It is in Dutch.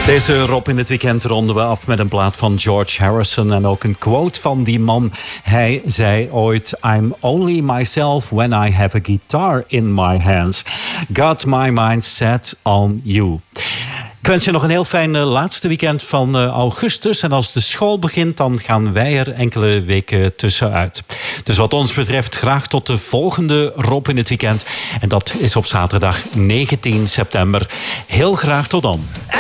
Deze Rob in het weekend ronden we af met een plaat van George Harrison en ook een quote van die man. Hij zei ooit: I'm only myself when I have a guitar in my hands. Got my mind set on you. Ik wens je nog een heel fijn laatste weekend van augustus. En als de school begint, dan gaan wij er enkele weken tussenuit. Dus wat ons betreft graag tot de volgende Rob in het weekend. En dat is op zaterdag 19 september. Heel graag tot dan.